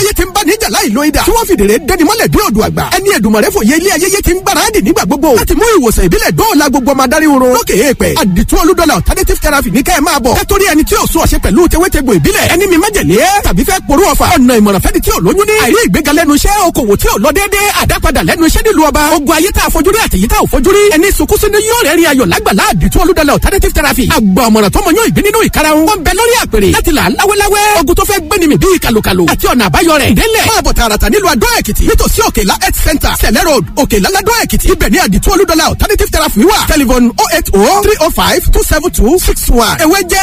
táyé ti ń bá níjà láì lo idà tí wọ́n fìdèrè dẹni mọ́lẹ̀ bí odò àgbà ẹni Èdùmàrè fòye ilé ayẹyẹ ti ń gbáradì nígbà gbogbo láti mú ìwòsàn ìbílẹ̀ dóòlà gbogbo ọmọ adarí oró lókè èèpẹ̀ àdìtú olúdọ́là alternative therapy ní kẹ́ ẹ máa bọ̀ kẹ́tọ́rí ẹni tí ò sún ọ̀ṣẹ́ pẹ̀lú tewétegbò ìbílẹ̀ ẹni mi májèlé tàbí fẹ́ porú ọ̀fà ọ̀nà ìmọ̀ràn fẹ́ni tí ò lóyún ní àìrí ìgbéga lẹ́nu iṣẹ́ okòwò tí ò lọ déédéé àdápadà lẹ́nu iṣẹ́ nílùú ọba ogun ayé tá a fojúrí àtẹ̀yí tá ò fojúrí ẹni sunkúnsún ní yóò rẹ́rìn ayọ̀ lágbàlá àdìtú olúdọ́là alternative therapy àgbà ọ̀mọ̀ràn tó mọ yóò ìgbín nínú ìkarahun wọn bẹ lórí àpèrè láti là láwẹ́láwẹ́ ogun tó fẹ́ gbéni mi bíi kàlùkàlù àti ọ̀nà àbáyọ rẹ̀ ìdẹ́lẹ̀ máa bọ̀ tààràtà nílùú Adó Èkìtì nítòsí Òkèlá health center Sẹ̀lẹ̀ road Òkèlá ládó Èkìtì ibẹ̀ ní àdìtú olúdọ́là alternative therapy wà telephone 080 305 272 61 ewé jẹ́